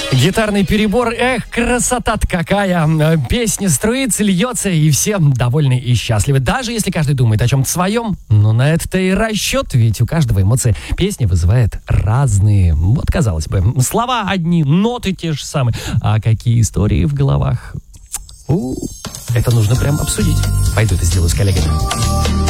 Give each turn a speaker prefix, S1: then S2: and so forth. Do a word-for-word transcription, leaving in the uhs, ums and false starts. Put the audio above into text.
S1: Гитарный перебор, эх, красота-то какая. Песня струится, льется, и все довольны и счастливы. Даже если каждый думает о чем-то своем, но на это-то и расчет, ведь у каждого эмоции песня вызывает разные. Вот, казалось бы, слова одни, ноты те же самые. А какие истории в головах? У-у-у, это нужно прям обсудить. Пойду это сделаю с коллегами.